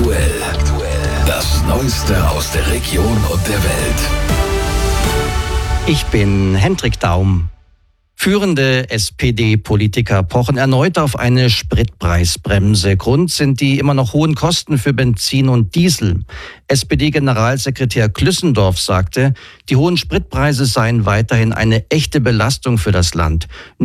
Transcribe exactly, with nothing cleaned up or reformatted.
Aktuell. Das Neueste aus der Region und der Welt. Ich bin Hendrik Daum. Führende S P D-Politiker pochen erneut auf eine Spritpreisbremse. Grund sind die immer noch hohen Kosten für Benzin und Diesel. S P D-Generalsekretär Klüssendorf sagte, die hohen Spritpreise seien weiterhin eine echte Belastung für das Land.